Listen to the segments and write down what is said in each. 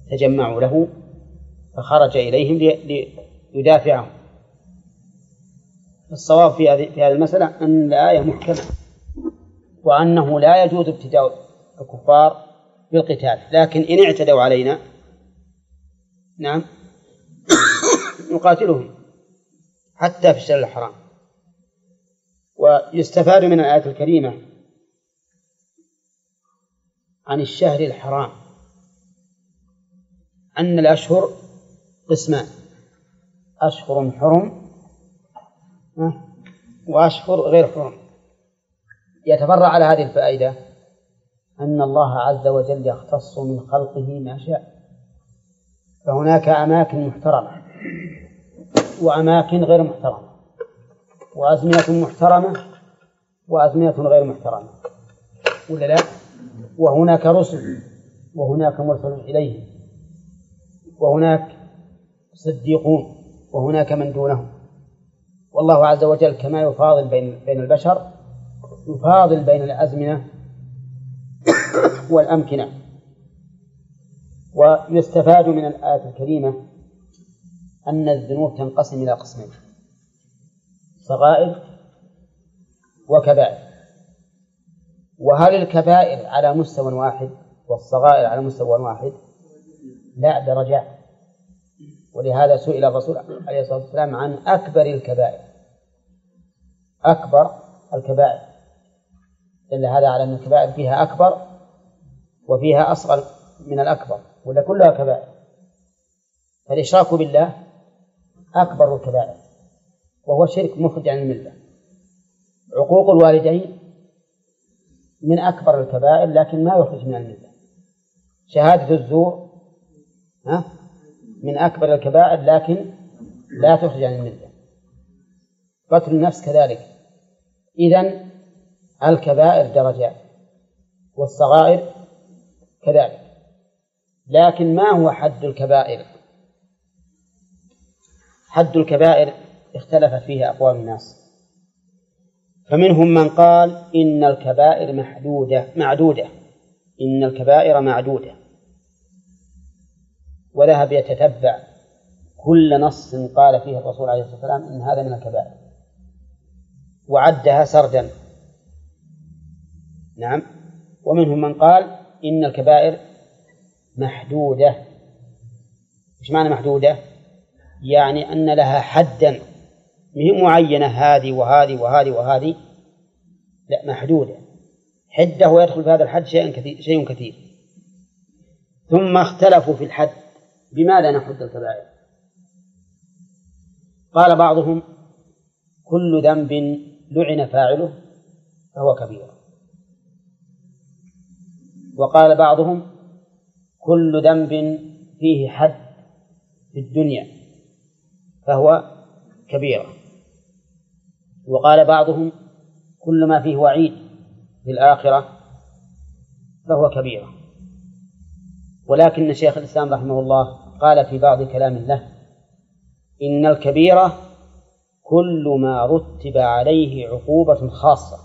تجمعوا له فخرج إليهم ليدافعهم. الصواب في هذه المسألة أن الآية محكمة، وأنه لا يجوز ابتداء الكفار بالقتال، لكن إن اعتدوا علينا نعم نقاتلهم حتى في الشهر الحرام. ويستفاد من الآية الكريمة عن الشهر الحرام أن الأشهر قسمان: أشهر حرم وأشهر غير حرم. يتفرع على هذه الفائدة أن الله عز وجل يختص من خلقه ما شاء، فهناك أماكن محترمة وأماكن غير محترمة، وأزمنة محترمة وأزمنة غير محترمة، ولا لا؟ وهناك رسل وهناك مرسل إليهم، وهناك صديقون وهناك من دونهم. والله عز وجل كما يفاضل بين البشر يفاضل بين الأزمنة والأمكنة. ويستفاد من الآية الكريمة أن الذنوب تنقسم إلى قسمين: صغائر وكبائر. وهل الكبائر على مستوى واحد والصغائر على مستوى واحد؟ لا، درجات. ولهذا سئل الرسول عليه الصلاة والسلام عن أكبر الكبائر. أكبر الكبائر دل هذا على أن الكبائر فيها أكبر وفيها أصغر من الأكبر، ولا كلها كبائر. فالإشراك بالله أكبر الكبائر وهو شرك مخرج عن الملة. عقوق الوالدين من أكبر الكبائر لكن ما يخرج من الملة. شهادة الزور من أكبر الكبائر لكن لا تخرج عن الملة. قتل النفس كذلك. إذن الكبائر درجات والصغائر كذلك. لكن ما هو حد الكبائر؟ حد الكبائر اختلفت فيه أقوال الناس، فمنهم من قال إن الكبائر معدودة إن الكبائر معدودة، وذهب يتتبع كل نص قال فيه الرسول عليه الصلاة والسلام إن هذا من الكبائر وعدها سردا. نعم. ومنهم من قال إن الكبائر محدودة. إيش معنى محدودة؟ يعني أن لها حدا، مهي معينة هذه وهذه وهذه وهذه، لا، محدودة حدة، ويدخل في هذا الحد شيء كثير. ثم اختلفوا في الحد، بماذا نحد الكبائر؟ قال بعضهم كل ذنب لعن فاعله فهو كبيرة، وقال بعضهم كل ذنب فيه حد في الدنيا فهو كبيرة، وقال بعضهم كل ما فيه وعيد في الآخرة فهو كبيرة. ولكن شيخ الإسلام رحمه الله قال في بعض كلام له إن الكبيرة كل ما رتب عليه عقوبة خاصة.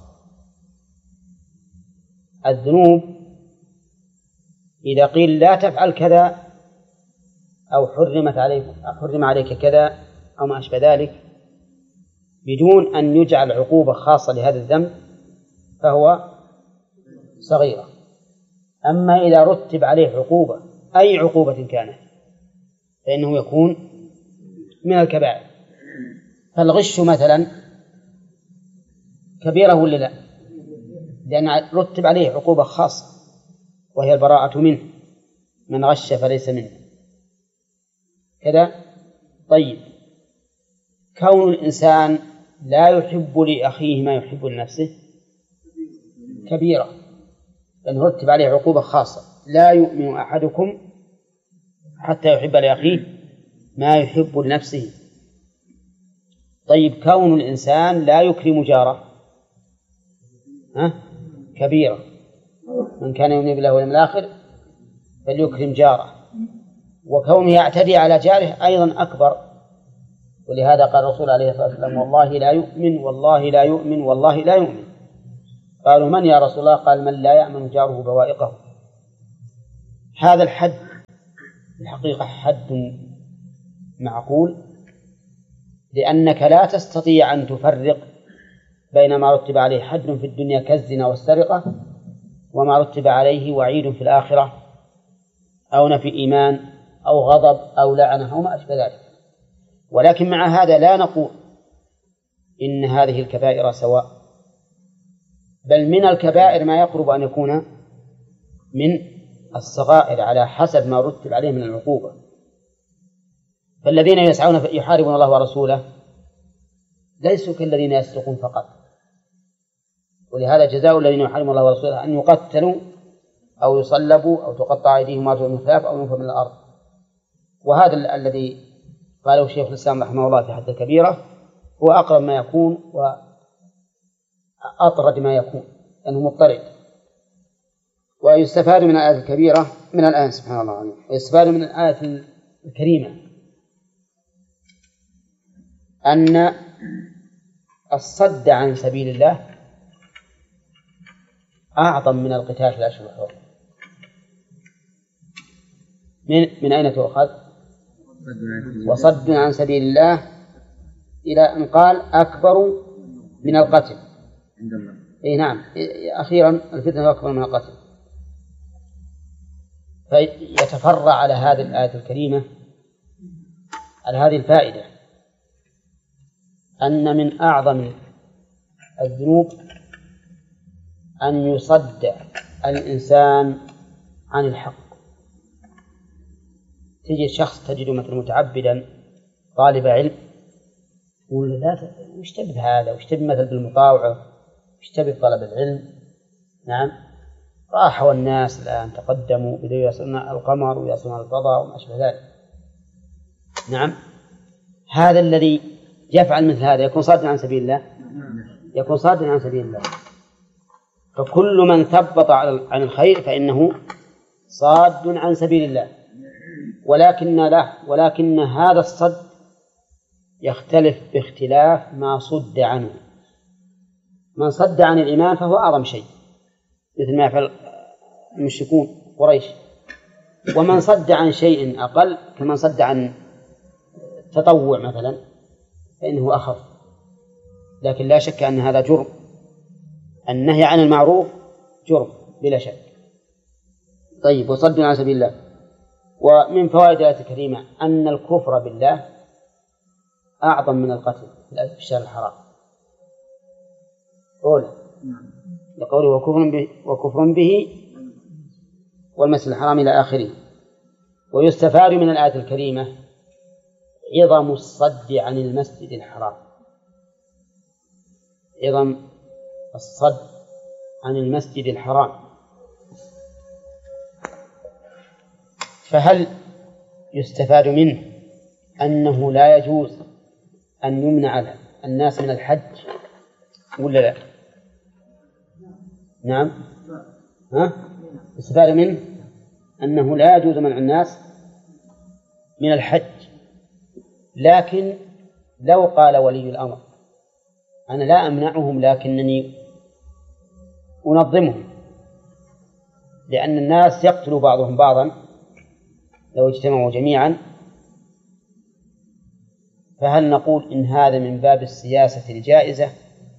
الذنوب إذا قيل لا تفعل كذا أو حرم عليك كذا أو ما أشبه ذلك بدون أن يجعل عقوبة خاصة لهذا الذنب فهو صغيرة. أما إذا رتب عليه عقوبة أي عقوبة كانت فإنه يكون من الكبائر. فالغش مثلا كبيرة ولا لا؟ لأن رتب عليه عقوبة خاصة وهي البراءة منه، من غش فليس منه كذا. طيب، كون الإنسان لا يحب لأخيه ما يحب لنفسه كبيرة، لأنه رتب عليه عقوبة خاصة: لا يؤمن أحدكم حتى يحب لأخيه ما يحب لنفسه. طيب، كون الإنسان لا يكرم جاره كبيرة: من كان يؤمن بالله واليوم الآخر فليكرم جاره. وكونه يعتدي على جاره أيضا أكبر، ولهذا قال الرسول عليه الصلاة والسلام والله لا يؤمن والله لا يؤمن والله لا يؤمن. قالوا من يا رسول الله؟ قال من لا يأمن جاره بوائقه. هذا الحد الحقيقة حد معقول، لأنك لا تستطيع أن تفرق بين ما رتب عليه حد في الدنيا كالزنا والسرقة وما رتب عليه وعيد في الآخرة أو نفي إيمان أو غضب أو لعنة أو ما أشبه ذلك. ولكن مع هذا لا نقول إن هذه الكبائر سواء، بل من الكبائر ما يقرب أن يكون من الصغائر على حسب ما رتب عليه من العقوبة. فالذين يسعون يحاربون الله ورسوله ليسوا كالذين يسرقون فقط، ولهذا جزاء الذين يحاربون الله ورسوله أن يقتلوا أو يصلبوا أو تقطع أيديهم وأرجلهم من خلاف أو ينفوا من الأرض. وهذا الذي قاله شيخ الإسلام رحمه الله في حد الكبيرة هو أقرب ما يكون وأطرد ما يكون، لأنه مضطرد. ويستفاد من الآية الكبيرة من الآية سبحان الله عليه، ويستفاد من الآية الكريمة أن الصد عن سبيل الله أعظم من القتال في الأشهر الحرم. من أين تؤخذ؟ وصد عن سبيل الله إلى أن قال أكبر من القتل عند الله. إيه نعم، أخيرا الفتنة أكبر من القتل. فيتفرع على هذه الآية الكريمة على هذه الفائدة أن من أعظم الذنوب أن يصد الإنسان عن الحق. تجد شخص تجد مثل متعبدا طالب علم يقول لا وش تبي بهذا، وش تبي مثل بالمطاوعة، وش تبي بطلب العلم. نعم، راحوا الناس الآن تقدموا بدأوا يصلون القمر ويصلون الفضاء وما أشبه ذلك. نعم، هذا الذي يفعل مثل هذا يكون صادًا عن سبيل الله، يكون صادًا عن سبيل الله. فكل من ثبط عن الخير فإنه صاد عن سبيل الله. ولكن هذا الصد يختلف باختلاف ما صد عنه. من صد عن الإيمان فهو أعظم شيء مثل ما يفعل المشركون قريش، ومن صد عن شيء أقل كمن صد عن تطوع مثلا فإنه أخف. لكن لا شك أن هذا جرم، النهي عن المعروف جرم بلا شك. طيب، وصد عن سبيل الله. ومن فوائد الآية الكريمة أن الكفر بالله أعظم من القتل في الشهر الحرام. لقوله وكفر به والمسجد الحرام إلى آخره. ويستفاد من الآية الكريمة عظم الصد عن المسجد الحرام، عظم الصد عن المسجد الحرام. فهل يستفاد منه أنه لا يجوز أن يمنع الناس من الحج ولا لا؟ نعم، يستفاد منه أنه لا يجوز منع الناس من الحج. لكن لو قال ولي الأمر أنا لا أمنعهم لكنني أنظمهم، لأن الناس يقتل بعضهم بعضا لو اجتمعوا جميعا، فهل نقول إن هذا من باب السياسة الجائزة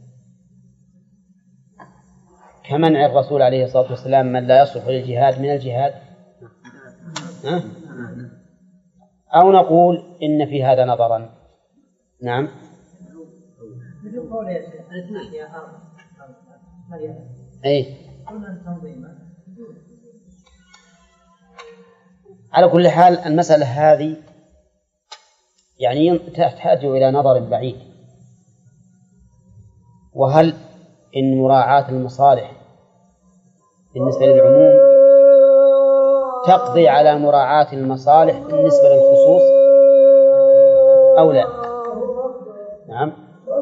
كمنع الرسول عليه الصلاة والسلام من لا يصلح للجهاد من الجهاد؟ أو نقول إن في هذا نظرا؟ نعم، أي على كل حال المسألة هذه يعني تحتاج إلى نظر بعيد. وهل إن مراعاة المصالح بالنسبة للعموم تقضي على مراعاة المصالح بالنسبة للخصوص أو لا؟ نعم.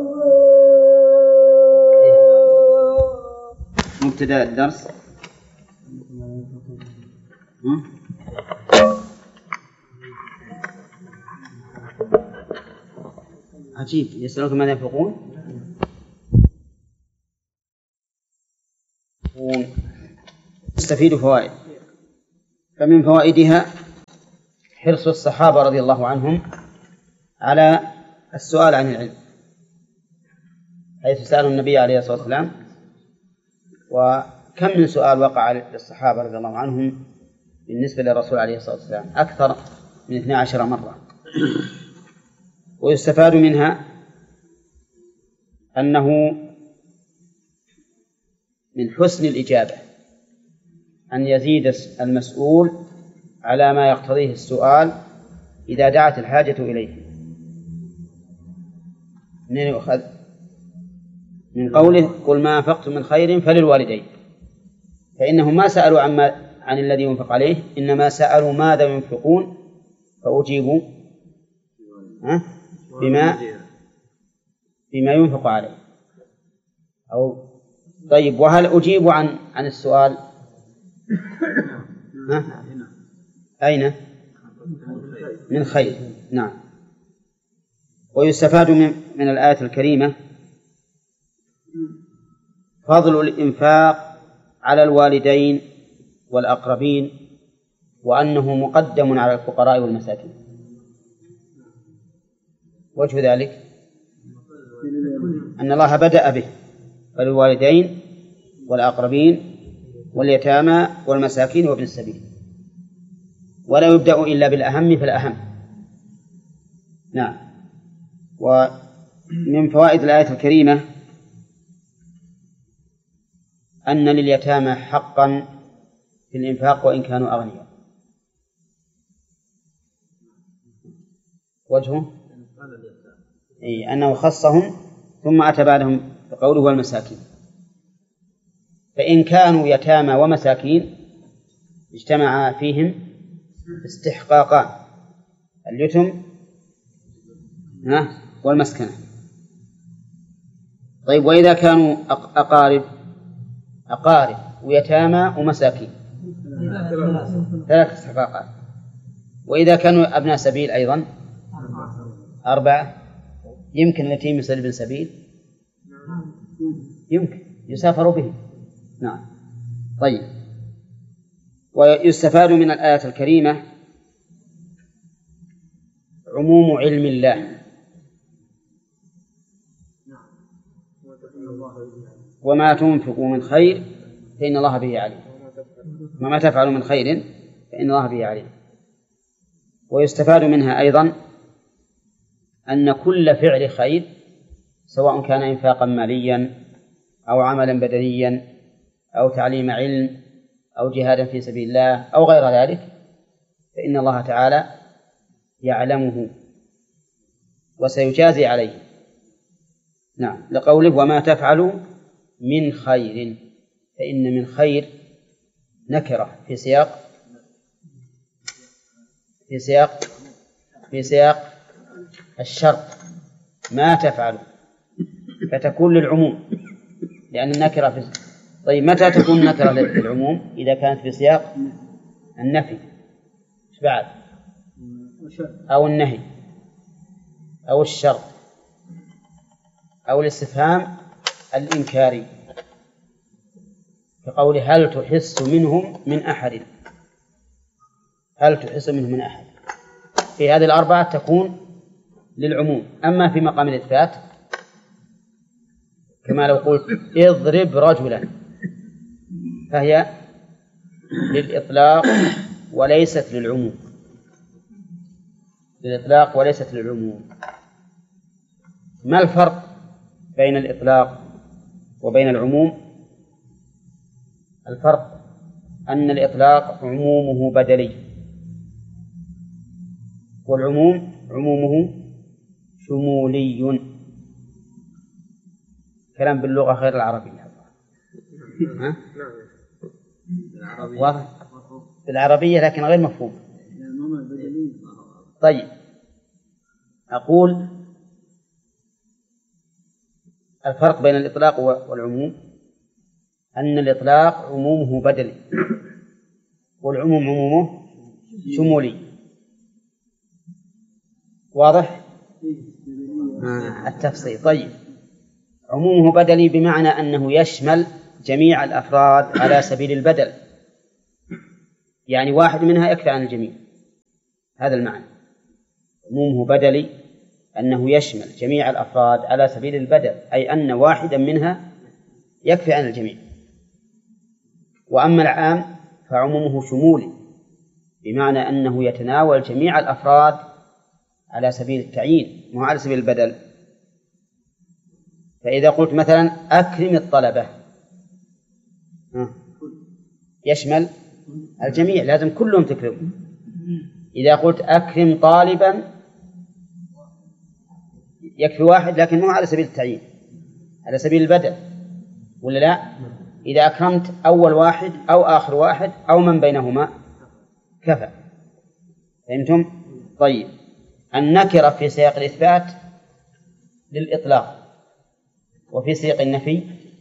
مبتدأ الدرس. عجيب، يسألونك ماذا ينفقون. تستفيد فوائد. فمن فوائدها حرص الصحابة رضي الله عنهم على السؤال عن العلم، حيث سألوا النبي عليه الصلاة والسلام، وكم من سؤال وقع للصحابة رضي الله عنهم بالنسبة للرسول عليه الصلاة والسلام، أكثر من 12 مرة. ويستفاد منها أنه من حسن الإجابة أن يزيد المسؤول على ما يقتضيه السؤال إذا دعت الحاجة إليه. منين يؤخذ؟ من قوله قل ما أنفقتم من خير فللوالدين، فإنهم ما سألوا عن الذي ينفق عليه، إنما سألوا ماذا ينفقون فأجيبوا بما ينفق عليه. أو طيب، وهل أجيب عن السؤال؟ أين؟ من خير. نعم. ويستفاد من الآية الكريمة فضل الإنفاق على الوالدين والأقربين، وأنه مقدم على الفقراء والمساكين. وجه ذلك أن الله بدأ به، فللوالدين والأقربين واليتامى والمساكين وابن السبيل، ولا يبدأ إلا بالأهم فالأهم. نعم. ومن فوائد الآية الكريمة أن لليتامى حقا في الإنفاق وإن كانوا أغنياء. وجهه أنه خصهم ثم أتى بعدهم بقوله والمساكين، فإن كانوا يتامى ومساكين اجتمع فيهم استحقاقان: اليتم والمسكنة. طيب، وإذا كانوا أقارب ويتامى ومساكين 3 استحقاقات. وإذا كانوا أبناء سبيل أيضا 4. يمكن اليتيم يصير ابن سبيل؟ يمكن يسافر به. نعم. طيب، ويستفاد من الآية الكريمة عموم علم الله، وما تنفقوا من خير فإن الله به عليم، وما تفعلوا من خير فإن الله به عليم. ويستفاد منها أيضا أن كل فعل خير، سواء كان إنفاقا ماليا أو عملا بدنيا أو تعليم علم أو جهادا في سبيل الله أو غير ذلك، فإن الله تعالى يعلمه وسيجازي عليه. نعم، لقوله وما تفعلوا من خير، فإن من خير نكرة في سياق الشرط، ما تفعلوا، فتكون للعموم لأن النكرة في. طيب، متى تكون النكرة للعموم؟ إذا كانت في سياق النفي بعد، أو النهي، أو الشرط، أو الاستفهام الإنكاري، كقول هل تحس منهم من أحد. هل تحس منهم من أحد؟ في هذه الأربعة تكون للعموم. أما في مقام الإثبات كما لو قلت اضرب رجلا، فهي للإطلاق وليست للعموم. للإطلاق وليست للعموم. ما الفرق بين الإطلاق وبين العموم؟ الفرق أن الإطلاق عمومه بدلي، والعموم عمومه شمولي. كلام باللغة غير العربية. واضح؟ بالعربية لكن غير مفهوم. طيب، أقول الفرق بين الإطلاق والعموم أن الإطلاق عمومه بدلي، والعموم عمومه شمولي. واضح؟ التفصيل. طيب، عمومه بدلي بمعنى أنه يشمل جميع الأفراد على سبيل البدل، يعني واحد منها يكفي عن الجميع. هذا المعنى. عمومه بدلي، أنه يشمل جميع الأفراد على سبيل البدل، أي أن واحدا منها يكفي عن الجميع. وأما العام فعمومه شمولي، بمعنى أنه يتناول جميع الأفراد على سبيل التعيين مو على سبيل البدل. فإذا قلت مثلا أكرم الطلبة يشمل الجميع، لازم كلهم تكرموا. إذا قلت أكرم طالبا يكفي واحد، لكن مو على سبيل التعيين، على سبيل البدل، ولا لا؟ إذا أكرمت أول واحد أو آخر واحد أو من بينهما كفى. فهمتم؟ طيب، النكرة في سياق الإثبات للإطلاق، وفي سياق النفي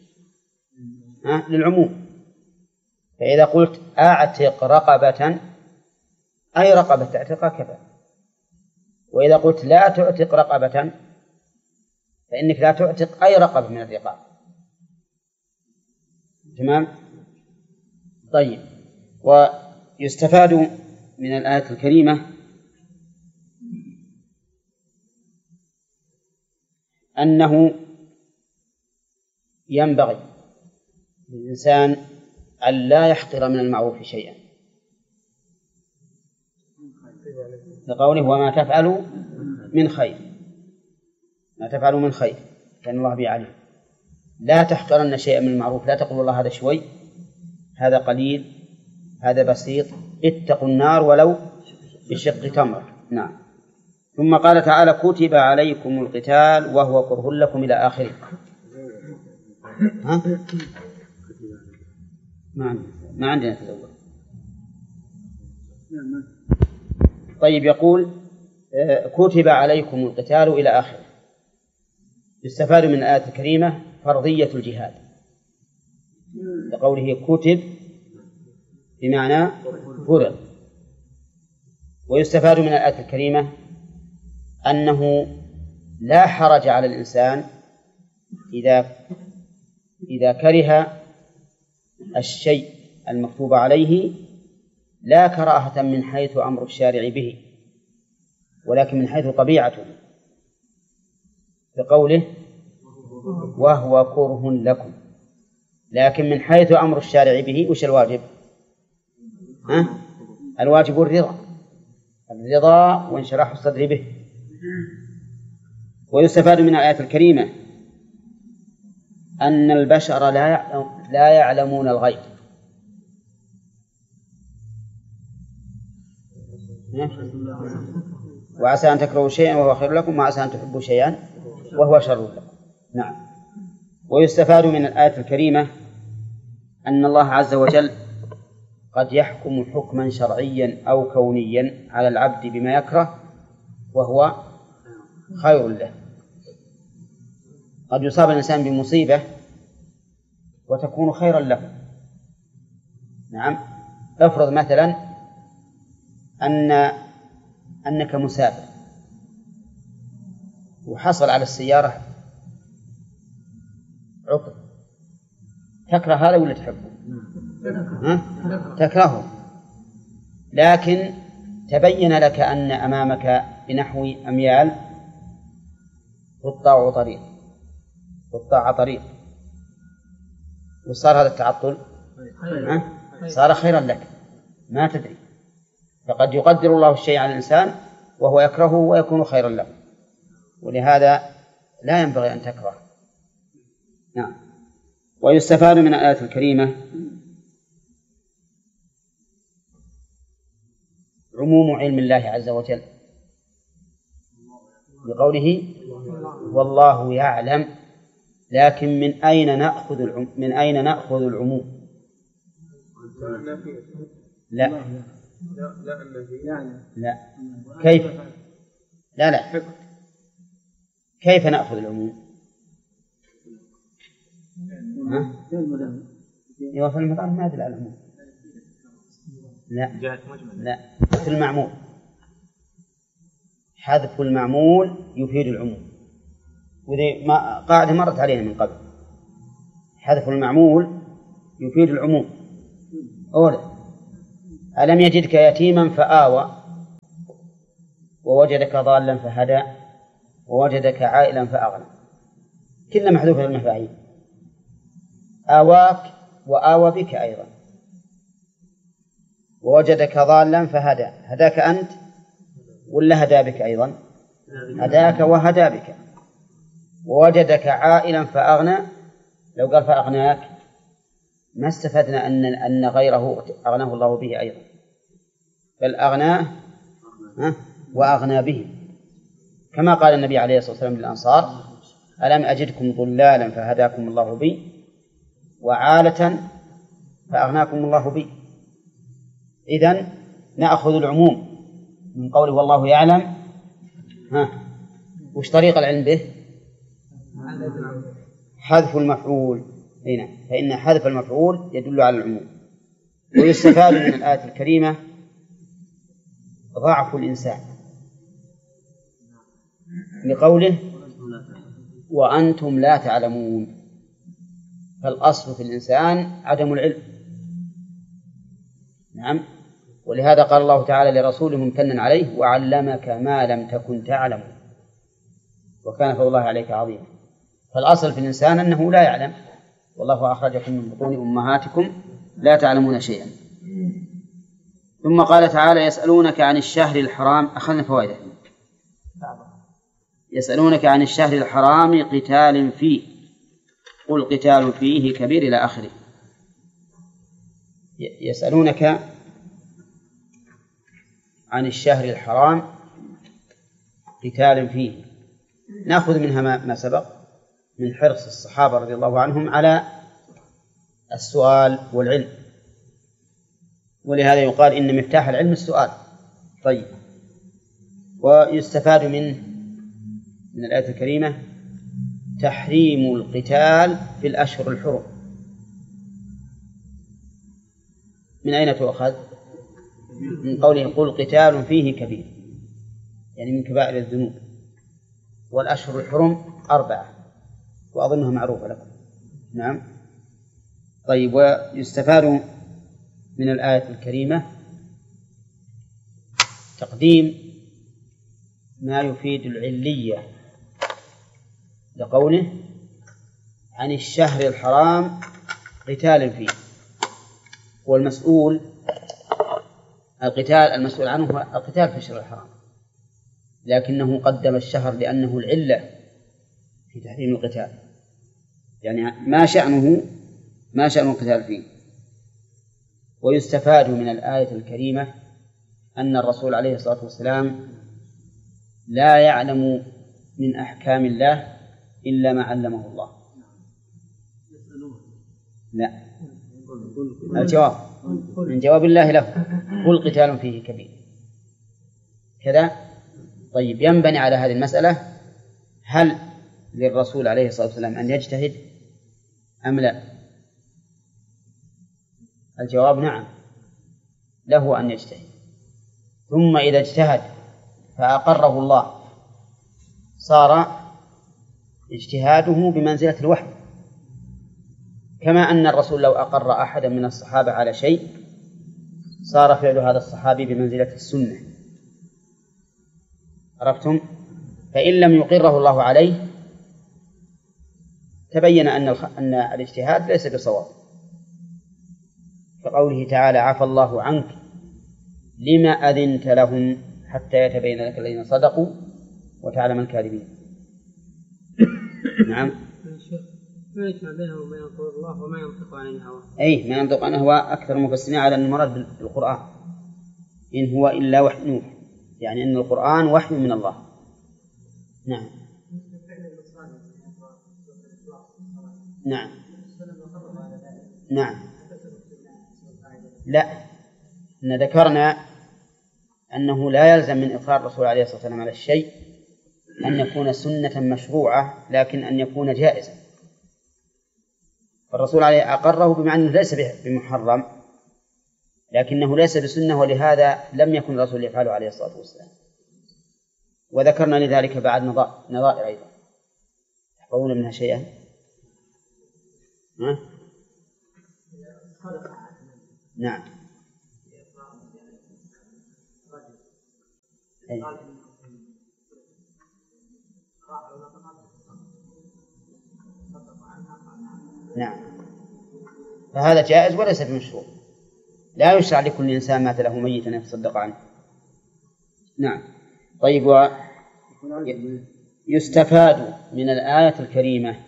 للعموم. فإذا قلت أعتق رقبة أي رقبة تعتقها كفى. وإذا قلت لا تعتق رقبة فإنك لا تعتق أي رقبة من الرقاب. تمام؟ طيب، ويستفاد من الآية الكريمة أنه ينبغي للإنسان أن لا يحقر من المعروف شيئا، لقوله وما تفعلوا من خير، ما تفعلوا من خير كان الله به عليم. لا تحقرن شيئا من المعروف، لا تقول والله هذا شوي، هذا قليل، هذا بسيط، اتقوا النار ولو بشق تمر. نعم. ثم قال تعالى كتب عليكم القتال وهو كره لكم إلى آخره. ما عندنا تزوج. طيب، يقول كتب عليكم القتال إلى آخره. يستفاد من الآية الكريمة فرضية الجهاد، لقوله كتب بمعنى فرض. ويستفاد من الآية الكريمة أنه لا حرج على الإنسان إذا كره الشيء المكتوب عليه، لا كراهة من حيث أمر الشارع به، ولكن من حيث طبيعته، بقوله وهو كره لكم. لكن من حيث أمر الشارع به وش الواجب؟ الواجب الرضا وانشراح الصدر به. ويستفاد من الآية الكريمة أن البشر لا يعلمون الغيب، وعسى أن تكرهوا شيئا وهو خير لكم، وعسى أن تحبوا شيئا وهو شر لكم. نعم. ويستفاد من الآية الكريمة أن الله عز وجل قد يحكم حكما شرعيا أو كونيا على العبد بما يكره وهو خير له. قد يصاب الإنسان بمصيبة وتكون خيرا له. نعم. افرض مثلا أنك مسافر وحصل على السيارة عطل، تكره هذا ولا تحبه؟ تكرهه، لكن تبين لك أن أمامك بنحو أميال قطاع طريق وصار هذا التعطل صار خيرا لك، ما تدري. فقد يقدر الله الشيء على الإنسان وهو يكرهه ويكون خيرا له، ولهذا لا ينبغي أن تكره. نعم. ويستفاد من الآية الكريمة عموم علم الله عز وجل، بقوله والله يعلم، لكن من أين نأخذ العموم؟ لا كيف؟ لا كيف نأخذ العموم؟ في المضارع ما يدل على العموم. لا في المعمول، حذف المعمول يفيد العموم، وذي ما قاعدة مرت علينا من قبل. حذف المعمول يفيد العموم. أولا ألم يجدك يتيما فآوى، ووجدك ضالا فهدى ووجدك عائلا فأغنى، كلها محذوفة المفاعيل. آواك وآوى بك أيضا. ووجدك ضالا فهدى، هداك أنت ولا هدى بك أيضا؟ هداك وهدى بك. ووجدك عائلا فأغنى، لو قال فأغناك ما استفدنا أن غيره أغناه الله به أيضا، بل أغناه وأغنى به، كما قال النبي عليه الصلاة والسلام للأنصار: ألم أجدكم ضلالا فهداكم الله بي، وعالة فأغناكم الله بي. إذن نأخذ العموم من قوله والله يعلم. وش طريق العلم به؟ حذف المفعول هنا، فإن حذف المفعول يدل على العموم. ويستفاد من الآية الكريمة ضعف الإنسان لقوله وأنتم لا تعلمون، فالأصل في الإنسان عدم العلم. نعم، ولهذا قال الله تعالى لرسوله ممتنا عليه: وعلمك ما لم تكن تعلم وكان فضل الله عليك عظيما. فالأصل في الإنسان أنه لا يعلم، والله أخرجكم من بطون أمهاتكم لا تعلمون شيئا. ثم قال تعالى: يسألونك عن الشهر الحرام. أخذنا فوائده. يسألونك عن الشهر الحرام قتال فيه قل قتال فيه كبير إلى آخره. يسألونك عن الشهر الحرام قتال فيه، نأخذ منها ما سبق من حرص الصحابة رضي الله عنهم على السؤال والعلم، ولهذا يقال إن مفتاح العلم السؤال. طيب، ويستفاد من الآية الكريمة تحريم القتال في الأشهر الحرم. من أين تؤخذ؟ من قوله قل قتال فيه كبير، يعني من كبائر الذنوب، والأشهر الحرم 4 وأظنها معروفة لكم. نعم. طيب، ويستفاد من الآية الكريمة تقديم ما يفيد العلية لقوله عن الشهر الحرام قتال فيه، والمسؤول القتال المسؤول عنه هو القتال في الشهر الحرام، لكنه قدم الشهر لأنه العلة في تحريم القتال، يعني ما شأن القتال فيه. ويستفاد من الآية الكريمة أن الرسول عليه الصلاة والسلام لا يعلم من أحكام الله إلا ما علمه الله. لا، الجواب من جواب الله له: قل قتال فيه كبير كذا. طيب، ينبني على هذه المسألة: هل للرسول عليه الصلاة والسلام أن يجتهد أم لا؟ الجواب نعم، له أن يجتهد. ثم إذا اجتهد فأقره الله صار اجتهاده بمنزلة الوحي، كما أن الرسول لو أقر أحدا من الصحابة على شيء صار فعل هذا الصحابي بمنزلة السنة. عرفتم؟ فإن لم يقره الله عليه تبين أن الاجتهاد ليس بصواب، كقوله تعالى: عفى الله عنك لما أذنت لهم حتى يتبين لك الذين صدقوا وتعلم الكاذبين. نعم. ما يجمع بينه وبين قول الله وما ينطق عن الهوى؟ أي ما ينطق عن الهوى أكثر المفسرين على أن المراد بالقرآن إن هو إلا وحي نوح، يعني أن القرآن وحي من الله. نعم. نعم. نعم. لا، إن ذكرنا أنه لا يلزم من إقرار الرسول عليه الصلاة والسلام على الشيء أن يكون سنة مشروعة، لكن أن يكون جائزا. فالرسول عليه أقره بمعنى ليس بمحرم، لكنه ليس بسنة، ولهذا لم يكن الرسول يفعله عليه الصلاة والسلام. وذكرنا لذلك بعد نظائر أيضا. تحفظون منها شيئا؟ نعم. نعم، فهذا جائز وليس بمشروع، لا يشرع لكل إنسان مات له ميتا يتصدق عنه. نعم. طيب، يستفاد من الآية الكريمة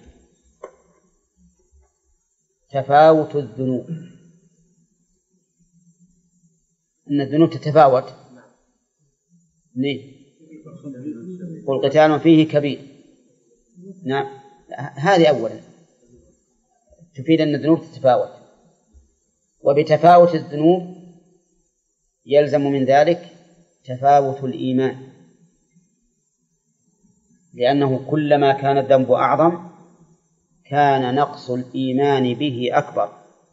تفاوت الذنوب، أن الذنوب تتفاوت. والقتال فيه كبير. نعم، هذه أولا تفيد أن الذنوب تتفاوت، وبتفاوت الذنوب يلزم من ذلك تفاوت الإيمان، لأنه كلما كان الذنب أعظم كان نقص الإيمان به أكبر،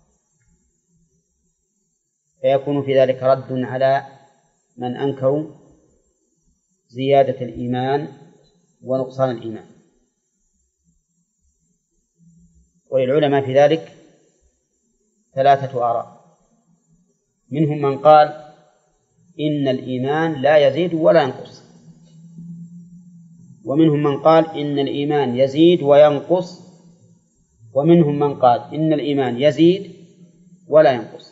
فيكون في ذلك رد على من أنكروا زيادة الإيمان ونقصان الإيمان. وللعلماء في ذلك 3 آراء، منهم من قال إن الإيمان لا يزيد ولا ينقص، ومنهم من قال إن الإيمان يزيد وينقص، ومنهم من قال إن الإيمان يزيد ولا ينقص.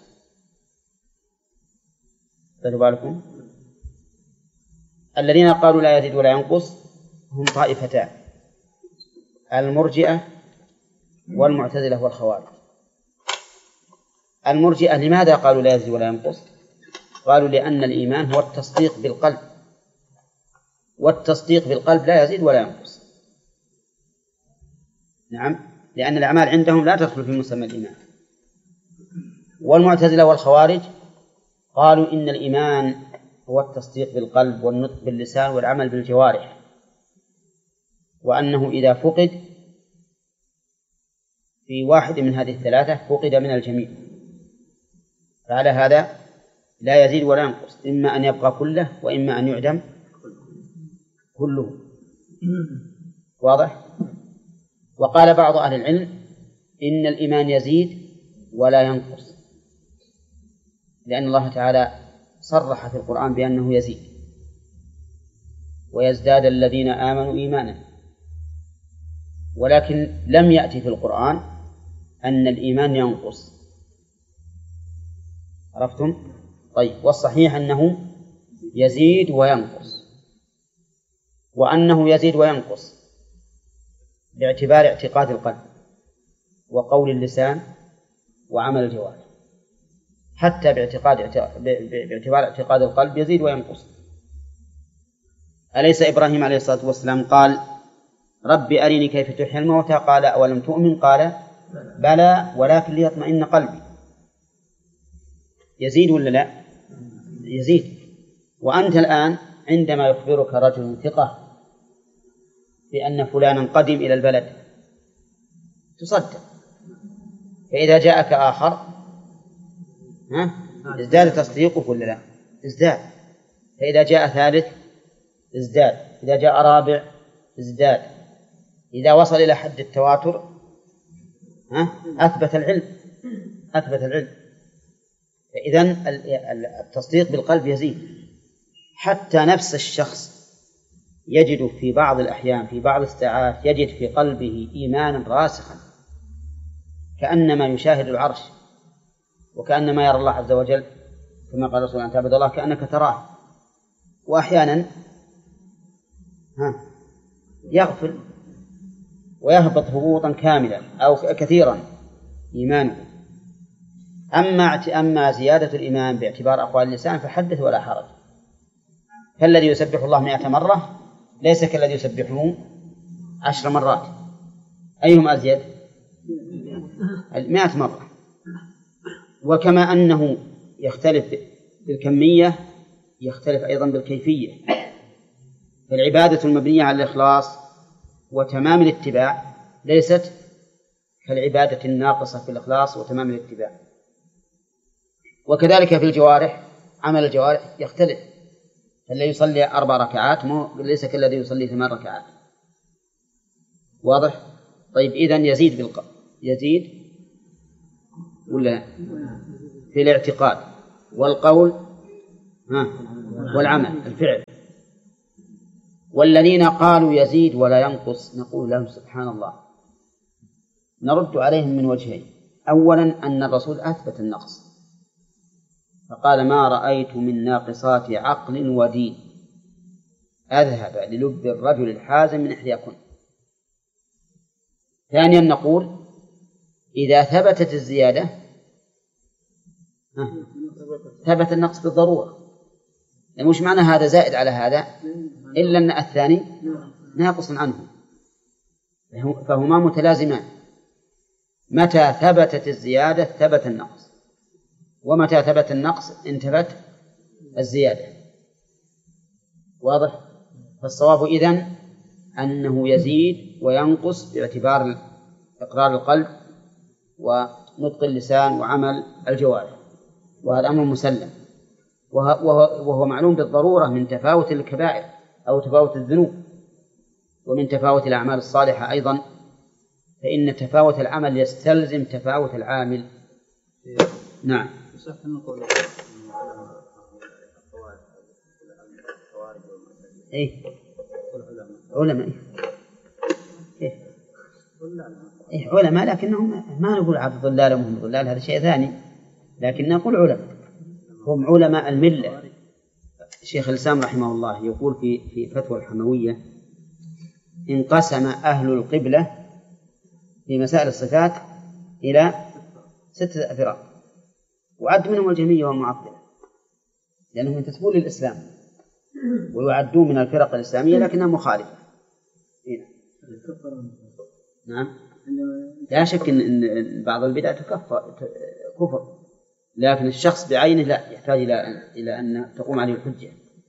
خذوا بالكم، الذين قالوا لا يزيد ولا ينقص هم طائفتان: المرجئة والمعتزلة والخوارج. المرجئة لماذا قالوا لا يزيد ولا ينقص؟ قالوا لأن الإيمان هو التصديق بالقلب، والتصديق بالقلب لا يزيد ولا ينقص. نعم، لأن الأعمال عندهم لا تدخل في مسمى الإيمان. والمعتزلة والخوارج قالوا إن الإيمان هو التصديق بالقلب والنطق باللسان والعمل بالجوارح، وأنه إذا فقد في واحد من هذه الثلاثة فقد من الجميع، فعلى هذا لا يزيد ولا ينقص، إما أن يبقى كله وإما أن يعدم كله. واضح؟ وقال بعض أهل العلم إن الإيمان يزيد ولا ينقص، لأن الله تعالى صرح في القرآن بأنه يزيد: ويزداد الذين آمنوا إيمانا. ولكن لم يأتي في القرآن أن الإيمان ينقص. عرفتم؟ طيب، والصحيح أنه يزيد وينقص، وأنه يزيد وينقص باعتبار اعتقاد القلب وقول اللسان وعمل الجوارح. حتى باعتبار اعتقاد القلب يزيد وينقص. أليس إبراهيم عليه الصلاة والسلام قال: رب أرني كيف تحيي الموتى؟ قال: أولم تؤمن؟ قال: بلى ولكن ليطمئن قلبي. يزيد ولا لا؟ يزيد. وأنت الآن عندما يخبرك رجل ثقة بأن فلانا قدم إلى البلد تصدق، فإذا جاءك آخر ازداد تصديقك ولا لا؟ ازداد. فإذا جاء ثالث ازداد، إذا جاء رابع ازداد، إذا وصل إلى حد التواتر أثبت العلم. فإذن التصديق بالقلب يزيد. حتى نفس الشخص يجد في بعض الأحيان في بعض الساعات يجد في قلبه إيمانا راسخا كأنما يشاهد العرش، وكأنما يرى الله عز وجل، كما قال الرسول: أن تعبد الله كأنك تراه. وأحيانا يغفل ويهبط هبوطا كاملا أو كثيرا إيمانه. أما زيادة الإيمان باعتبار أقوال اللسان فحدث ولا حرج. فالذي يسبح الله 100 مرة ليس كالذي يسبحه 10 مرات. أيهم أزيد؟ 100 مرة. وكما أنه يختلف بالكمية يختلف أيضا بالكيفية. فالعبادة المبنية على الإخلاص وتمام الاتباع ليست كالعبادة الناقصة في الإخلاص وتمام الاتباع. وكذلك في الجوارح، عمل الجوارح يختلف. الذي يصلي 4 ركعات ليس كالذي يصلي 8 ركعات. واضح؟ طيب، إذن يزيد يزيد ولا في الاعتقاد والقول والعمل الفعل. والذين قالوا يزيد ولا ينقص نقول لهم سبحان الله، نرد عليهم من وجهين. أولا أن الرسول أثبت النقص فقال ما رأيت من ناقصات عقل ودين أذهب للب الرجل الحازم من إحداكن. ثانيا نقول إذا ثبتت الزيادة ثبت النقص بالضرورة، يعني مش معنى هذا زائد على هذا إلا أن الثاني ناقص عنه، فهما متلازمان. متى ثبتت الزيادة ثبت النقص، ومتى ثبت النقص انتفت الزيادة. واضح؟ فالصواب إذن أنه يزيد وينقص باعتبار إقرار القلب ونطق اللسان وعمل الجوارح، وهذا أمر مسلم، وهو معلوم بالضرورة من تفاوت الكبائر أو تفاوت الذنوب، ومن تفاوت الأعمال الصالحة أيضا، فإن تفاوت العمل يستلزم تفاوت العامل. نعم. إيه علماء إيه علماء، لكنهم ما نقول عبد ضلال وهم ضلال، هذا شيء ثاني، لكن نقول علماء هم علماء الملة. الشيخ الإسلام رحمه الله يقول في فتوى الحموية انقسم أهل القبلة في مسائل الصفات إلى 6 فرق، وعد منهم الجهمية والمعطلة لأنهم ينتسبون للإسلام ويعدون من الفرق الإسلامية لكنها مخالفة. نعم، لا شك أن بعض البدع كفر، لكن الشخص بعينه لا يحتاج إلى أن تقوم عليه الحجة.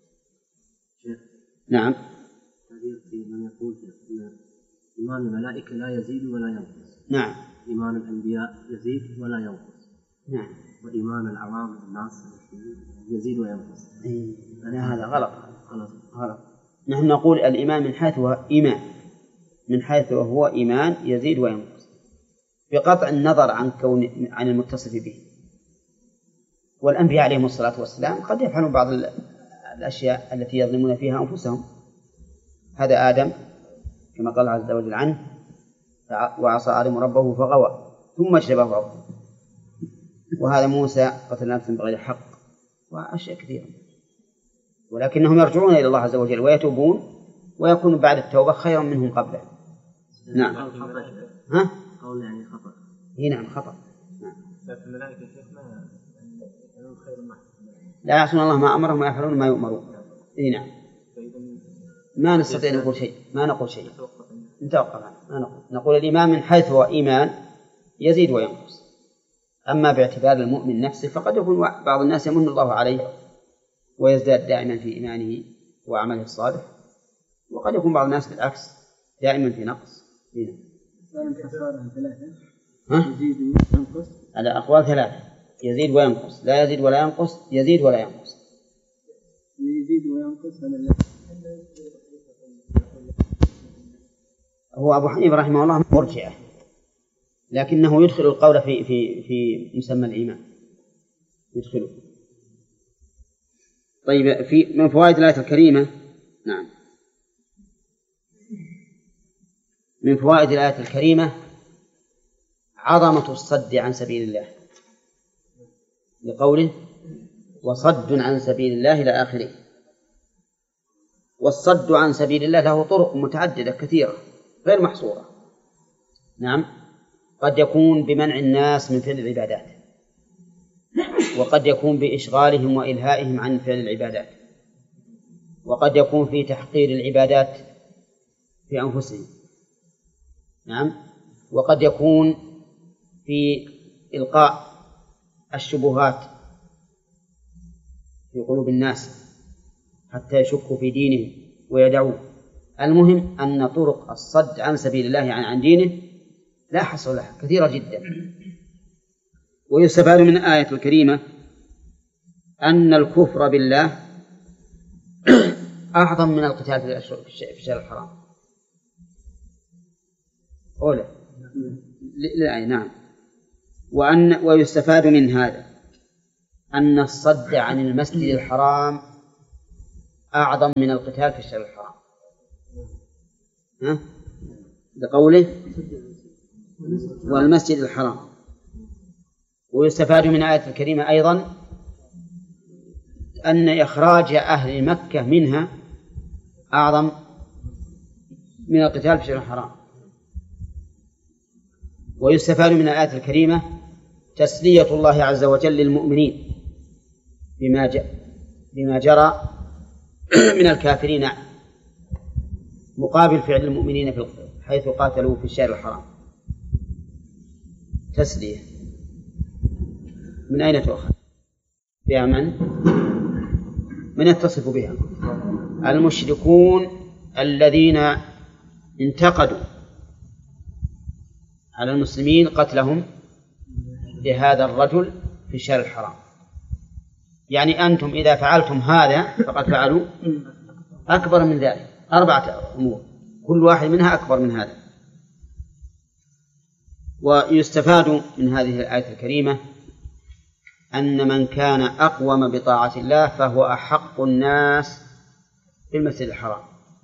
نعم. من يقول أن إيمان الملائكة لا يزيد ولا ينقص. نعم. إيمان الأنبياء يزيد ولا ينقص. نعم. وإيمان العوام الناس يزيد وينقص. هذا غلط. نحن نقول الإيمان من حيث هو إيمان، من حيث هو إيمان يزيد وينقص بقطع النظر عن المتصف به. والأنبياء عليهم الصلاة والسلام قد يفعلون بعض الأشياء التي يظلمون فيها أنفسهم. هذا آدم كما قال عز وجل عنه وعصى آدم ربه فغوى ثم اجتباه ربه، وهذا موسى قتل نفسا بغير حق، وأشياء كثيرة، ولكنهم يرجعون إلى الله عز وجل ويتوبون ويكون بعد التوبة خيرا منهم قبله. نعم. ها؟ قول يعني خطأ. نعم خطأ. نعم. لكن الملائكة شيخ ما يعملون خير ما لا يعصون الله ما أمرهم ويفعلون ما يؤمرون. نعم. ما نستطيع نقول شيء، ما نقول شيء، نتوقف عنه، ما نقول الإيمان من حيث هو إيمان يزيد وينقص. أما باعتبار المؤمن نفسه فقد يكون بعض الناس يمن الله عليه ويزداد دائما في إيمانه وعمله الصالح، وقد يكون بعض الناس بالعكس دائما في نقص. يزيد وينقص على أقوال 3: يزيد وينقص، لا يزيد ولا ينقص، يزيد ولا ينقص. يزيد وينقص هو أبو حنيفة رحمه الله مرجئة، لكنه يدخل القول في مسمى الإيمان، يدخله. طيب، من فوائد الآية الكريمة. نعم، من فوائد الآية الكريمة عظمة الصد عن سبيل الله، لقوله وصد عن سبيل الله إلى آخره. والصد عن سبيل الله له طرق متعددة كثيرة غير محصورة. نعم، قد يكون بمنع الناس من فعل العبادات، وقد يكون بإشغالهم وإلهائهم عن فعل العبادات، وقد يكون في تحقير العبادات في أنفسهم. نعم، وقد يكون في إلقاء الشبهات في قلوب الناس حتى يشكوا في دينهم ويدعوه. المهم أن طرق الصد عن سبيل الله عن دينه لا حصر لها، كثيرة جدا. ويستفاد من الآية الكريمة أن الكفر بالله أعظم من القتال في الشهر الحرام. أولا نعم. ويستفاد من هذا أن الصد عن المسجد الحرام أعظم من القتال في الشهر الحرام. لقوله والمسجد الحرام. ويستفاد من الآية الكريمة أيضا أن إخراج أهل مكة منها أعظم من القتال في الشهر الحرام. ويستفاد من الآية الكريمة تسلية الله عز وجل للمؤمنين بما جرى من الكافرين مقابل فعل المؤمنين حيث قاتلوا في الشهر الحرام. تسلية من أين تؤخذ؟ بها من يتصف بها؟ المشركون الذين انتقدوا على المسلمين قتلهم لهذا الرجل في الشهر الحرام. يعني أنتم إذا فعلتم هذا فقد فعلوا أكبر من ذلك 4 أمور كل واحد منها أكبر من هذا. ويستفاد من هذه الآية الكريمة أن من كان أقوم بطاعة الله فهو أحق الناس بالمسجد الحرام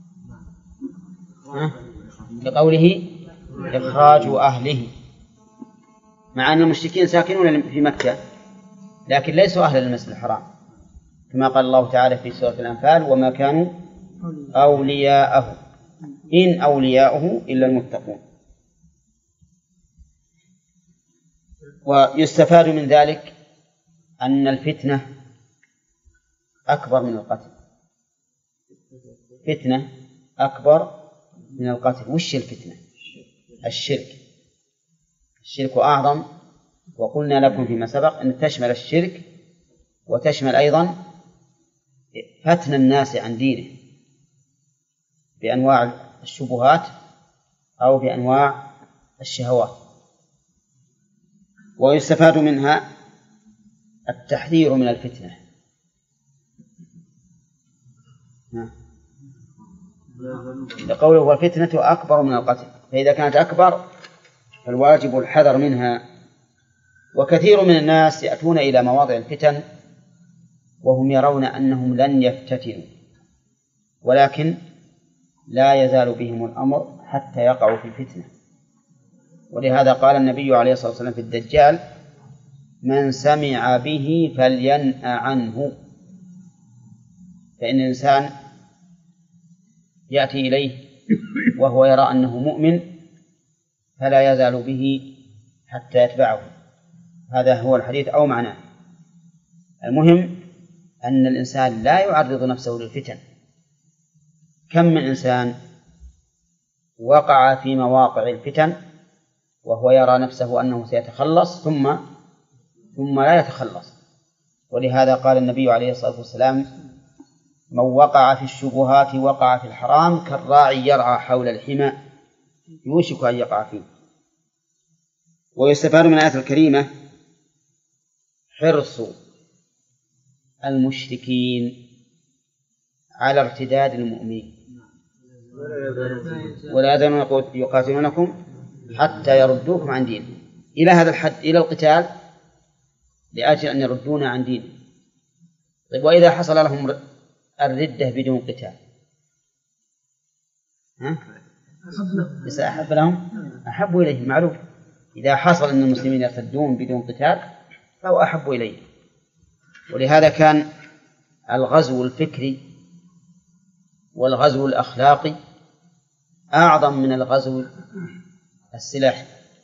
لقوله إخراج أهله، مع أن المشركين ساكنون في مكة لكن ليسوا أهلا للمسجد الحرام كما قال الله تعالى في سورة الأنفال وما كانوا أولياءه إن أولياؤه إلا المتقون. ويستفاد من ذلك أن الفتنة أكبر من القتل. فتنة أكبر من القتل. وش الفتنة؟ الشرك أعظم. وقلنا لكم فيما سبق أن تشمل الشرك وتشمل أيضا فتن الناس عن دينه بأنواع الشبهات أو بأنواع الشهوات. ويستفاد منها التحذير من الفتنة. لقوله والفتنة أكبر من القتل، فإذا كانت أكبر فالواجب الحذر منها. وكثير من الناس يأتون إلى مواضع الفتن وهم يرون أنهم لن يفتتنوا، ولكن لا يزال بهم الأمر حتى يقعوا في الفتنة. ولهذا قال النبي عليه الصلاة والسلام في الدجال من سمع به فلينأ عنه. فإن الإنسان يأتي إليه وهو يرى أنه مؤمن فلا يزال به حتى يتبعه. هذا هو الحديث أو معناه. المهم أن الإنسان لا يعرض نفسه للفتن. كم من إنسان وقع في مواقع الفتن وهو يرى نفسه أنه سيتخلص ثم لا يتخلص. ولهذا قال النبي عليه الصلاة والسلام من وقع في الشبهات وقع في الحرام كالراعي يرعى حول الحمى يوشك أن يقع فيه. ويستفاد من الآية الكريمة حرص المشركين على ارتداد المؤمنين ولا يزالون يقاتلونكم حتى يردوكم عن دينكم إلى هذا الحد، إلى القتال لأجل أن يردونا عن دينه. طيب وإذا حصل لهم الردة بدون قتال أحب لهم أحب إليهم. معروف إذا حصل أن المسلمين يرتدون بدون قتال فهو أحب إليه. ولهذا كان الغزو الفكري والغزو الأخلاقي أعظم من الغزو السلاحي،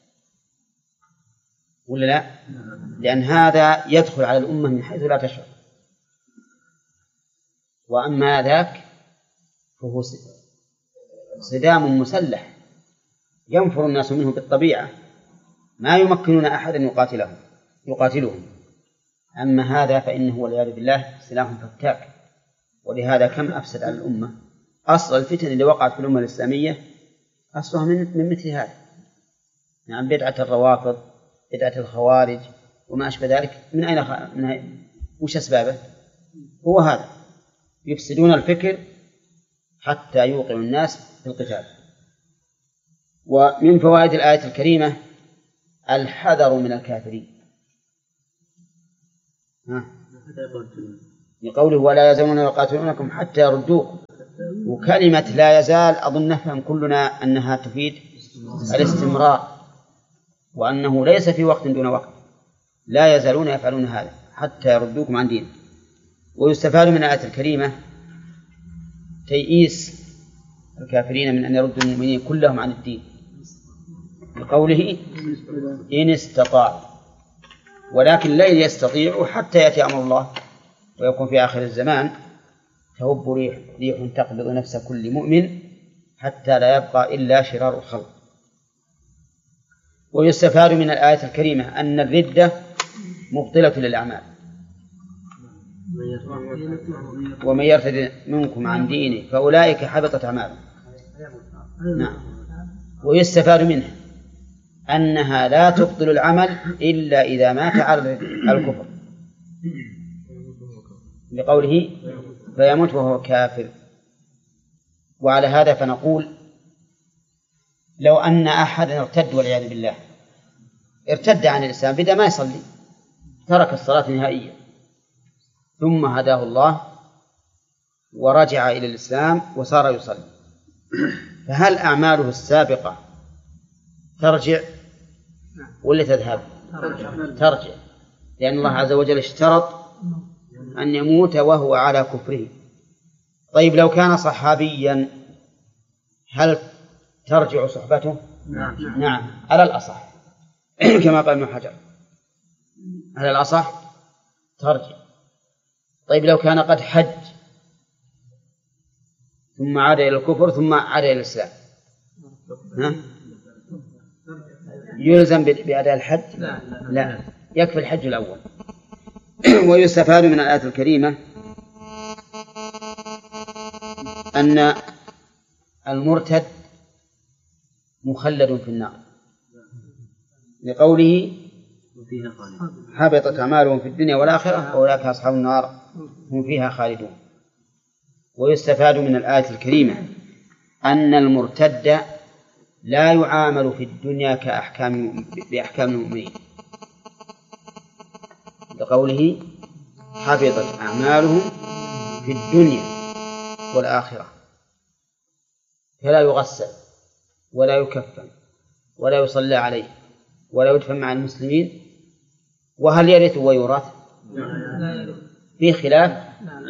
ولا لا؟ لأن هذا يدخل على الأمة من حيث لا تشعر، وأما ذاك فهو صدام مسلح ينفر الناس منه بالطبيعة ما يمكنون أحدا يقاتلهم. أما هذا فإنه والعياذ بالله سلاح فتاك. ولهذا كم أفسد على الأمة. أصل الفتن اللي وقعت في الأمة الإسلامية أصلها من مثل هذا. نعم بدعة الروافض، بدعة الخوارج وما أشبه ذلك. من أين وش أسبابه؟ هو هذا، يفسدون الفكر حتى يوقعوا الناس في القتال. ومن فوائد الآية الكريمة الحذر من الكافرين لقوله ولا يزالون يقاتلونكم حتى يردوكم وكلمة لا يزال أظن نفهم كلنا أنها تفيد الاستمرار، وأنه ليس في وقت دون وقت، لا يزالون يفعلون هذا حتى يردوكم عن دين. ويستفاد من الآية الكريمة تيئيس الكافرين من أن يردوا المؤمنين كلهم عن الدين بقوله إن استطاعوا، ولكن لن يستطيعوا حتى يأتي أمر الله ويكون في آخر الزمان تهب ريح تقبض نفس كل مؤمن حتى لا يبقى إلا شرار الخلق. ويستفاد من الآية الكريمة أن الردة مبطلة للأعمال، ومن يرتد منكم عن دينه فأولئك حبطت أعمالهم. نعم. ويستفاد منها أنها لا تبطل العمل إلا إذا مات على الكفر بقوله فيموت وهو كافر. وعلى هذا فنقول لو أن أحدا ارتد والعياذ بالله، ارتد عن الإسلام بدأ ما يصلي، ترك الصلاة نهائيا، ثم هداه الله ورجع إلى الإسلام وصار يصلي، فهل أعماله السابقة ترجع ولا تذهب؟ ترجع، لأن الله عز وجل اشترط أن يموت وهو على كفره. طيب لو كان صحابيا هل ترجع صحبته؟ نعم على الأصح كما قال ابن حجر، على الأصح ترجع. طيب لو كان قد حج ثم عاد إلى الكفر ثم عاد إلى الإسلام يلزم بأداء الحج؟ لا، يكفي الحج الأول. ويستفاد من الآية الكريمة أن المرتد مخلد في النار لقوله حبطت أعمالهم في الدنيا والآخرة أولئك أصحاب النار هم فيها خالدون. ويستفاد من الآية الكريمة أن المرتد لا يعامل في الدنيا بأحكام المؤمنين لقوله حبطت أعمالهم في الدنيا والآخرة، فلا يغسل ولا يكفن ولا يصلى عليه ولا يدفن مع المسلمين. وهل يرث ويورث؟ في خلاف.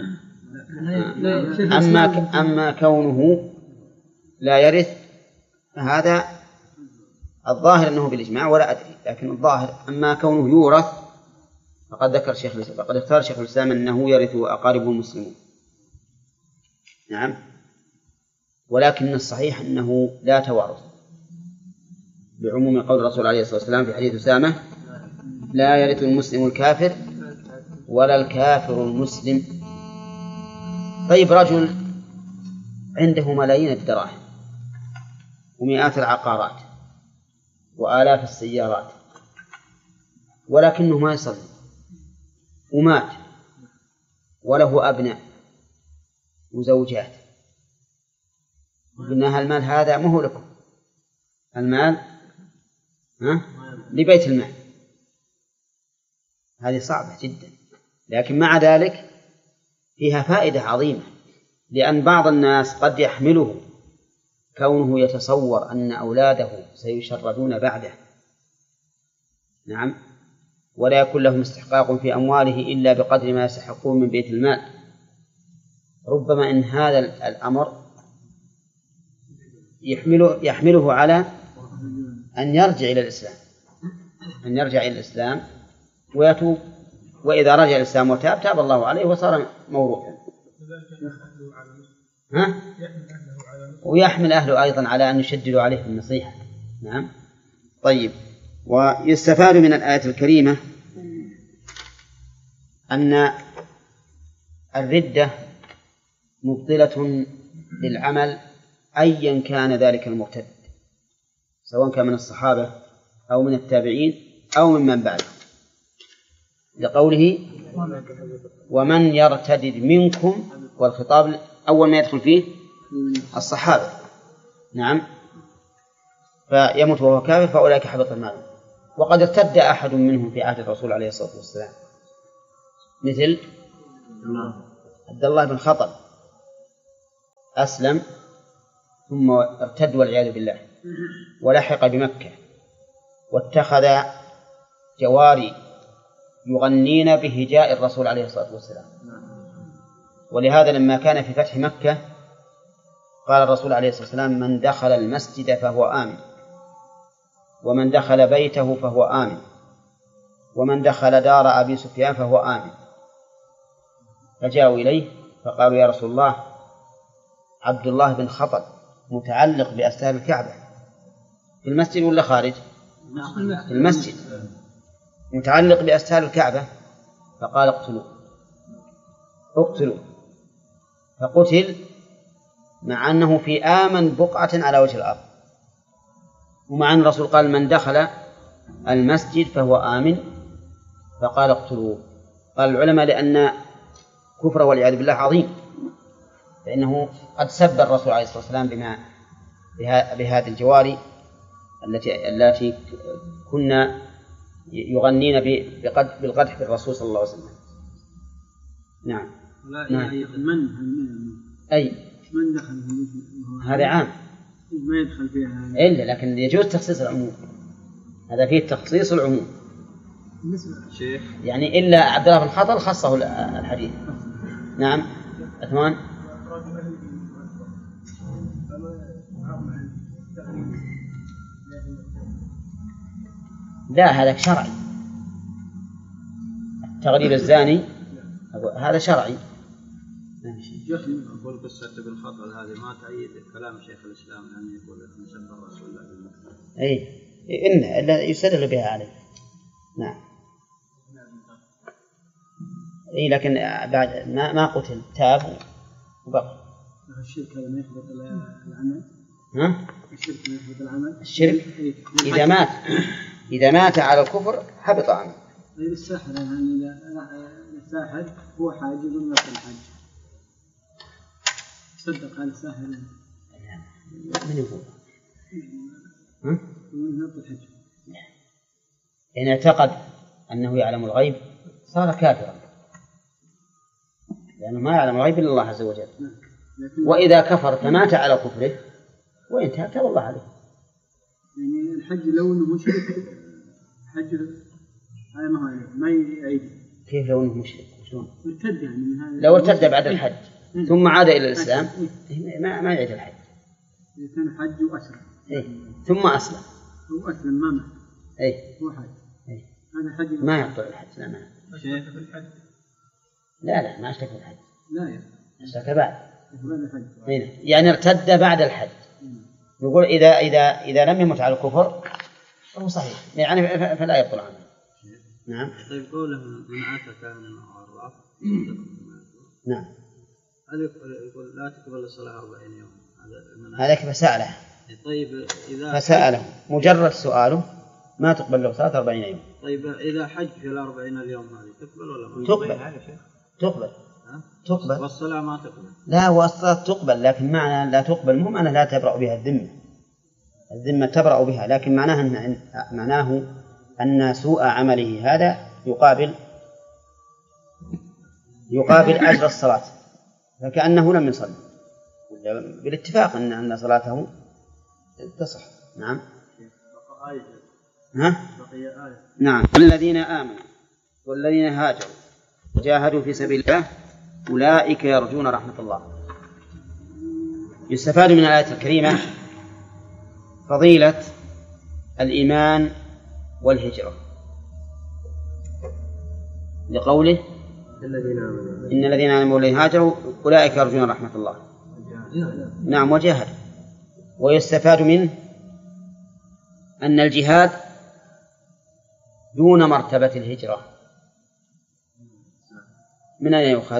أما كونه لا يرث هذا الظاهر أنه بالإجماع ولا أدري، لكن الظاهر أما كونه يورث فقد اختار شيخ الإسلام أنه يرث أقاربه المسلمون. نعم. ولكن الصحيح أنه لا توارث بعموم قول الرسول عليه الصلاة والسلام في حديث أسامة لا يرث المسلم الكافر ولا الكافر المسلم. طيب رجل عنده ملايين الدراهم ومئات العقارات وآلاف السيارات ولكنه ما يصلي ومات وله أبناء وزوجات، قلنا المال هذا ما هو لكم، المال لبيت المال. هذه صعبة جدا، لكن مع ذلك فيها فائدة عظيمة، لأن بعض الناس قد يحمله كونه يتصور أن أولاده سيشردون بعده. نعم. ولا يكون لهم استحقاق في أمواله إلا بقدر ما يستحقون من بيت المال. ربما إن هذا الأمر يحمله على أن يرجع إلى الإسلام ويتوب، وإذا رجع إلى الإسلام وتاب تاب الله عليه وصار موروثا. ويحمل أهله أيضا على أن يشددوا عليه بالنصيحة. نعم. طيب. ويستفاد من الآية الكريمة أن الردة مبطلة للعمل أيا كان ذلك المرتد، سواء كان من الصحابة أو من التابعين أو ممن بعده، لقوله ومن يرتد منكم، والخطاب أول ما يدخل فيه الصحابة. نعم. فيموت وهو كافر فأولئك حبط أعمالهم. وقد ارتد أحد منهم في عهد الرسول عليه الصلاة والسلام مثل عبد الله بن خطل أسلم ثم ارتد والعياذ بالله ولحق بمكة واتخذ جواري يغنين بهجاء الرسول عليه الصلاة والسلام. ولهذا لما كان في فتح مكة قال الرسول عليه الصلاة والسلام: من دخل المسجد فهو آمن، ومن دخل بيته فهو آمن، ومن دخل دار أبي سفيان فهو آمن. فجاءوا إليه فقالوا: يا رسول الله، عبد الله بن خطل متعلق بأستار الكعبة في المسجد ولا خارج؟ في المسجد، متعلق بأستار الكعبة. فقال: اقتلوا. فقتل مع أنه في آمن بقعة على وجه الأرض، ومع أن الرسول قال: من دخل المسجد فهو آمن، فقال: اقتلوا. قال العلماء: لأن كفر والعياذ بالله عظيم، فإنه قد سب الرسول عليه الصلاة والسلام بهذه الجواري التي كنا يغنين بالقدح بالرسول صلى الله عليه وسلم. نعم. أي من دخل هذا عام ما يدخل فيها إلا، لكن يجوز تخصيص العموم، هذا فيه تخصيص العموم. يعني إلا عبد الله بن خطل خصه الحديث. نعم. أثمان. لا، هذا شرعي. تغريب الزاني هذا شرعي. أقول قصة ابن خطل هذه ما تأيد كلام شيخ الإسلام أن يقول أن سب الرسول الله بالمكان. أي إن يستدل بها عليه. نعم. إيه، لكن بعد ما قتل تاب وبقى. الشرك هذا ما يحبط العمل. ها؟ الشرك ما يحبط العمل. الشرك إذا مات على الكفر حبط عمله. غير الساحر، يعني الساحر هو حاجز من الحج. صدق هذا الساحر. من يقول؟ من نقل الحج. إن اعتقد أنه يعلم الغيب صار كافرا، لأنه ما يعلم الغيب إلا الله عز وجل. وإذا كفر فمات على كفره وانتهى تاب الله عليه. يعني الحج لو أنه مشرك حج هذا ما يعيد. كيف لو أنه مشرك؟ شلون؟ ارتد يعني من هذا. لو ارتد بعد الحج ثم عاد إلى الإسلام ما يعيد الحج. إذا كان حج وأسلم. ثم أسلم. هو أسلم ما مات. هو حج. هذا حج. ما يبطل الحج. لا ما. أشترك في الحج. لا ما أشترك في الحج. لا يا. أشترك بعد. الحج. يعني ارتد بعد الحج. يقول إذا لم يمت على الكفر فهو صحيح، يعني فلا يبطل عنه. نعم. طيب قوله من أتى كاملا أو أربعة. نعم. هل يقول لا تقبل الصلاة 40 يوم؟ هذا فسأله. طيب فسأله مجرد سؤاله ما تقبل له صلاة 40 يوم. طيب إذا حج في 40 اليوم هذه تقبل ولا ما تقبل؟ تقبل. والصلاة ما تقبل. لا، والصلاة تقبل، لكن معنى لا تقبل مو معنى لا تبرأ بها الذمة. الذمة تبرأ بها، لكن معناه أن سوء عمله هذا يقابل أجر الصلاة، فكأنه لم يصلي بالاتفاق أن صلاته تصح. نعم. نعم. الذين آمنوا والذين هاجروا وجاهدوا في سبيل الله أولئك يرجون رحمة الله. يستفاد من الآية الكريمة فضيلة الإيمان والهجرة، لقوله إن الذين آمنوا والذين هاجروا أولئك يرجون رحمة الله. نعم. وجاهدوا. ويستفاد منه أن الجهاد دون مرتبة الهجرة. من أين يؤخذ؟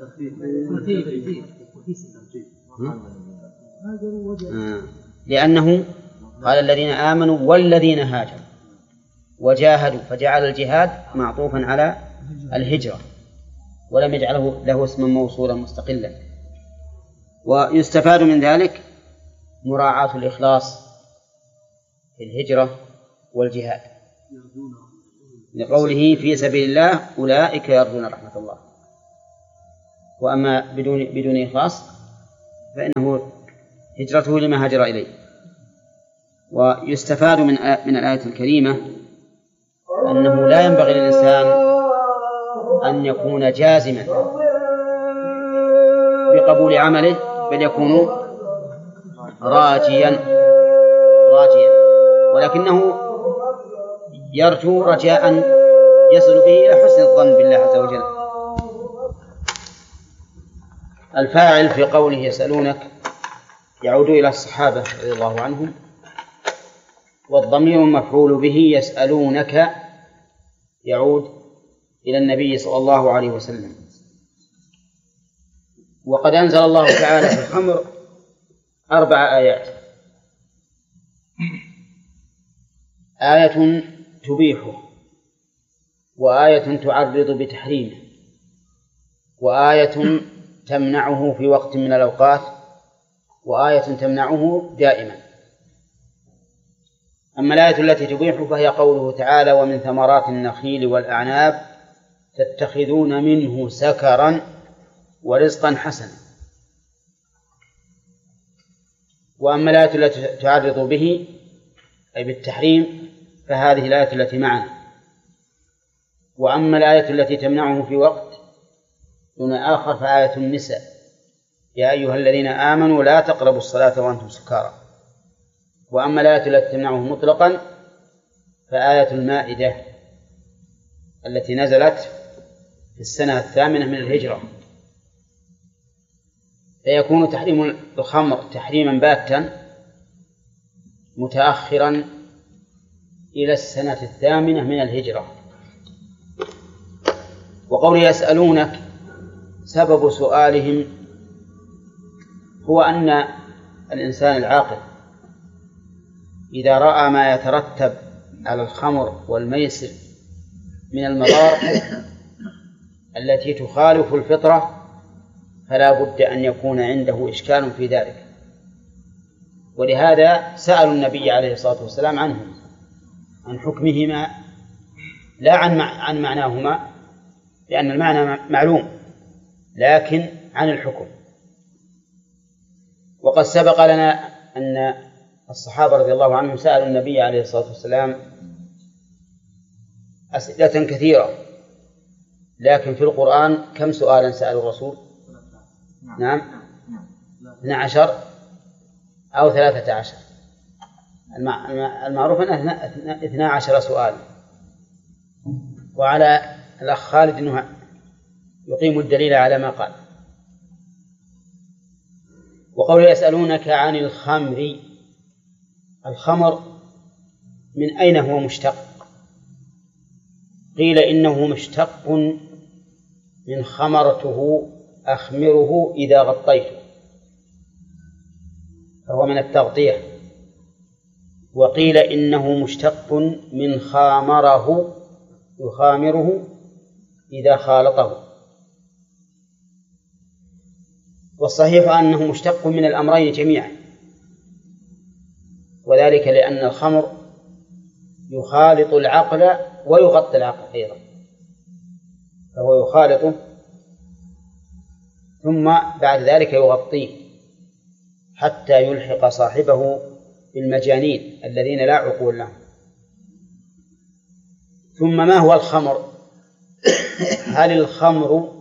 لأنه قال الذين آمنوا والذين هاجروا وجاهدوا، فجعل الجهاد معطوفا على الهجرة ولم يجعله له اسما موصولا مستقلا. ويستفاد من ذلك مراعاة الإخلاص في الهجرة والجهاد، لقوله في سبيل الله أولئك يرجون رحمة الله. وأما بدون إخلاص فإنه هجرته لما هاجر إليه. ويستفاد من الآية الكريمة أنه لا ينبغي للإنسان أن يكون جازما بقبول عمله، بل يكون راجيا ولكنه يرجو رجاء يصل به إلى حسن الظن بالله عز وجل. الفاعل في قوله يسألونك يعود إلى الصحابة رضي الله عنهم، والضمير المفعول به يسألونك يعود إلى النبي صلى الله عليه وسلم. وقد أنزل الله تعالى في الخمر 4 آيات: آية تبيحه، وآية تعرض بتحريمه، وآية تمنعه في وقت من الأوقات، وآية تمنعه دائما. أما الآية التي تبيحه فهي قوله تعالى: ومن ثمرات النخيل والأعناب تتخذون منه سكرا ورزقا حسنا. وأما الآية التي تعرض به أي بالتحريم فهذه الآية التي معنا. وأما الآية التي تمنعه في وقت دون آخر فآية النساء: يا أيها الذين آمنوا لا تقربوا الصلاة وأنتم سكارى. وأما الآية التي تمنعه مطلقا فآية المائدة التي نزلت في السنة 8 من الهجرة. فيكون تحريم الخمر تحريما باتا متأخرا إلى السنة 8 من الهجرة. وقول يسألونك سبب سؤالهم هو أن الإنسان العاقل إذا رأى ما يترتب على الخمر والميسر من المضار التي تخالف الفطرة فلا بد أن يكون عنده إشكال في ذلك. ولهذا سألوا النبي عليه الصلاة والسلام عنهم، عن حكمهما، لا عن معناهما، لأن المعنى معلوم، لكن عن الحكم. وقد سبق لنا أن الصحابة رضي الله عنهم سألوا النبي عليه الصلاة والسلام أسئلة كثيرة، لكن في القرآن كم سؤالا سألوا الرسول؟ نعم 12 أو 13. المعروف أنه 12 سؤال. وعلى الأخ خالد أنه يقيم الدليل على ما قال. وقول يسألونك عن الخمر، الخمر من أين هو مشتق؟ قيل إنه مشتق من خمرته أخمره إذا غطيته، فهو من التغطية. وقيل إنه مشتق من خامره يخامره إذا خالطه. والصحيح أنه مشتق من الأمرين جميعا، وذلك لأن الخمر يخالط العقل ويغطي العقل أيضا، فهو يخالطه ثم بعد ذلك يغطيه حتى يلحق صاحبه بالمجانين الذين لا عقول لهم. ثم ما هو الخمر؟ هل الخمر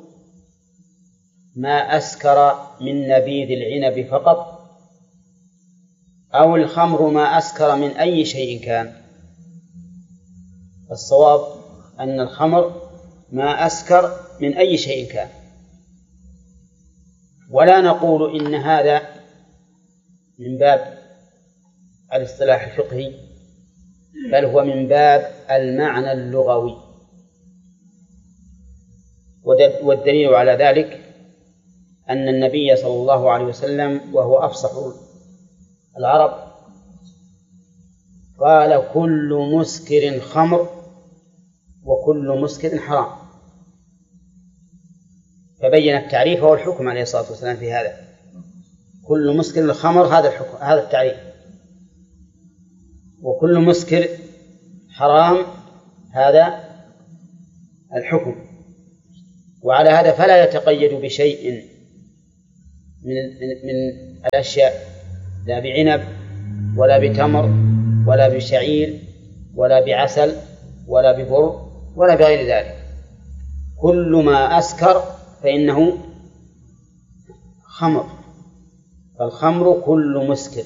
ما أسكر من نبيذ العنب فقط، أو الخمر ما أسكر من أي شيء كان؟ الصواب أن الخمر ما أسكر من أي شيء كان. ولا نقول إن هذا من باب الاصطلاح الفقهي، بل هو من باب المعنى اللغوي. والدليل على ذلك أن النبي صلى الله عليه وسلم وهو أفصح العرب قال: كل مسكر خمر وكل مسكر حرام، فبين التعريف والحكم عليه الصلاة والسلام في هذا. كل مسكر الخمر هذا الحكم، هذا التعريف، وكل مسكر حرام هذا الحكم. وعلى هذا فلا يتقيد بشيء من الأشياء، لا بعنب ولا بتمر ولا بشعير ولا بعسل ولا ببر ولا بغير ذلك. كل ما أسكر فإنه خمر، فالخمر كل مسكر.